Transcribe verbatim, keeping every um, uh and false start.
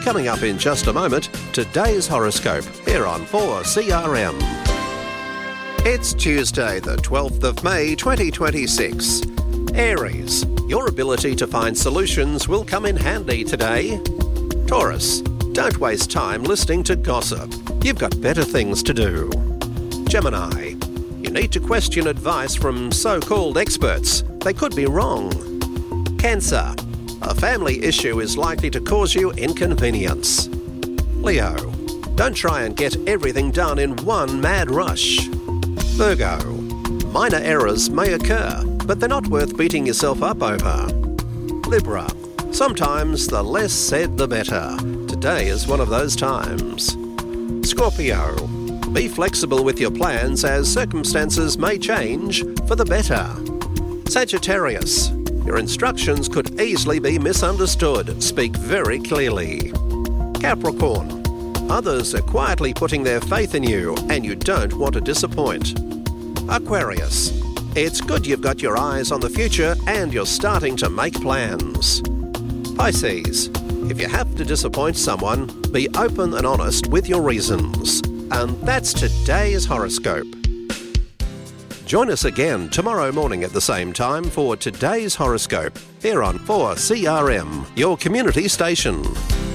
Coming up in just a moment, today's horoscope here on four C R M. It's Tuesday, the twelfth of May, twenty twenty-six. Aries, your ability to find solutions will come in handy today. Taurus, don't waste time listening to gossip. You've got better things to do. Gemini, you need to question advice from so-called experts. They could be wrong. Cancer, a family issue is likely to cause you inconvenience. Leo, don't try and get everything done in one mad rush. Virgo, minor errors may occur, but they're not worth beating yourself up over. Libra, sometimes the less said the better. Today is one of those times. Scorpio, be flexible with your plans as circumstances may change for the better. Sagittarius, your instructions could easily be misunderstood. Speak very clearly. Capricorn, others are quietly putting their faith in you and you don't want to disappoint. Aquarius, it's good you've got your eyes on the future and you're starting to make plans. Pisces, if you have to disappoint someone, be open and honest with your reasons. And that's today's horoscope. Join us again tomorrow morning at the same time for today's horoscope here on four C R M, your community station.